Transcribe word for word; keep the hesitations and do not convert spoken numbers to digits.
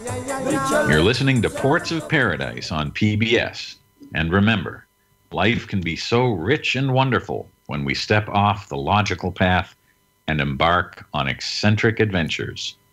You're listening to Ports of Paradise on P B S. And remember, life can be so rich and wonderful when we step off the logical path and embark on eccentric adventures.